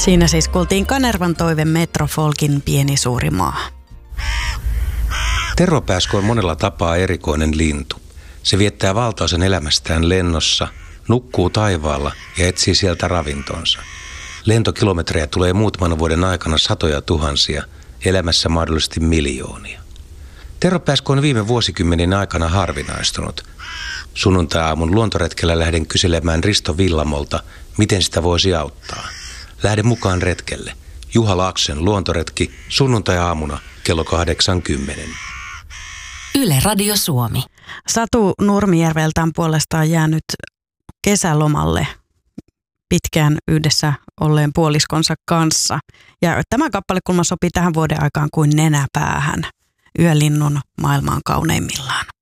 Siinä siis kuultiin Kanervan toive Metrofolkin Pieni suuri maa. Tervapääsko on monella tapaa erikoinen lintu. Se viettää valtaosan elämästään lennossa, nukkuu taivaalla ja etsii sieltä ravintonsa. Lentokilometrejä tulee muutaman vuoden aikana satoja tuhansia, elämässä mahdollisesti miljoonia. Tervapääsko on viime vuosikymmenien aikana harvinaistunut. Sunnuntai-aamun luontoretkellä lähden kyselemään Risto Villamolta, miten sitä voisi auttaa. Lähden mukaan retkelle. Juha Laaksen luontoretki sunnuntai-aamuna kello 80. Yle Radio Suomi. Satu Nurmijärveltä on puolestaan jäänyt kesälomalle pitkään yhdessä olleen puoliskonsa kanssa. Ja tämä kappalekulma sopii tähän vuoden aikaan kuin nenäpäähän. Yölinnun maailmaan kauneimmillaan.